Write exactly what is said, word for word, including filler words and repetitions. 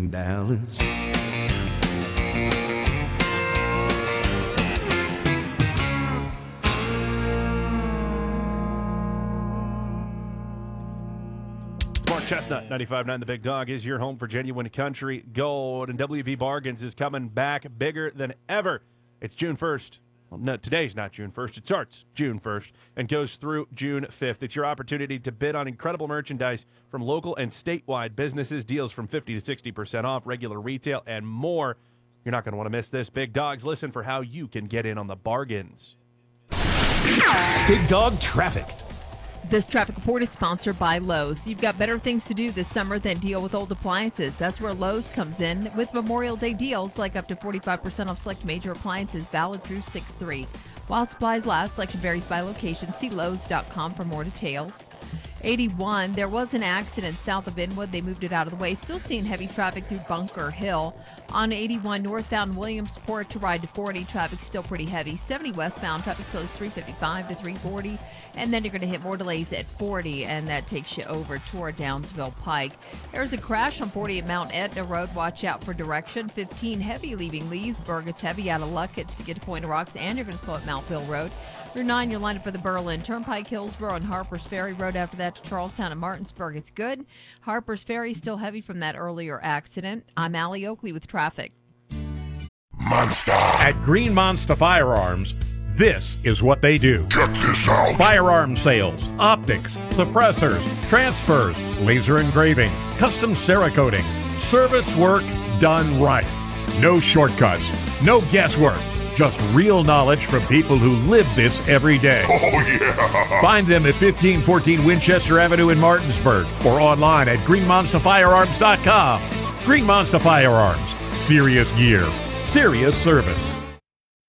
in Dallas. Mark Chestnut, ninety-five point nine The Big Dog is your home for genuine country gold, and W V Bargains is coming back bigger than ever. It's June first. Well, no, today's not June first. It starts June first and goes through June fifth. It's your opportunity to bid on incredible merchandise from local and statewide businesses, deals from fifty to sixty percent off, regular retail, and more. You're not going to want to miss this. Big Dogs, listen for how you can get in on the bargains. Big Dog Traffic. This traffic report is sponsored by Lowe's. You've got better things to do this summer than deal with old appliances. That's where Lowe's comes in with Memorial Day deals like up to forty-five percent off select major appliances valid through six three. While supplies last, selection varies by location. See Lowe's dot com for more details. eighty-one, there was an accident south of Inwood. They moved it out of the way. Still seeing heavy traffic through Bunker Hill. On eighty-one northbound Williamsport to ride to forty, traffic still pretty heavy. seventy westbound, traffic slows three fifty-five to three forty. And then you're going to hit more delays at forty, and that takes you over toward Downsville Pike. There's a crash on forty at Mount Etna Road. Watch out for direction. fifteen heavy leaving Leesburg. It's heavy out of Luckett's to get to Point of Rocks, and you're going to slow at Mountville Road. Route nine, you're lined up for the Berlin Turnpike, Hillsborough, and Harper's Ferry Road. After that to Charlestown and Martinsburg. It's good. Harper's Ferry still heavy from that earlier accident. I'm Allie Oakley with traffic. Monster. At Green Monster Firearms, this is what they do. Check this out. Firearm sales, optics, suppressors, transfers, laser engraving, custom Cerakoting, service work done right. No shortcuts, no guesswork. Just real knowledge from people who live this every day. Oh, yeah. Find them at fifteen fourteen Winchester Avenue in Martinsburg or online at green monster firearms dot com. Green Monster Firearms. Serious gear. Serious service.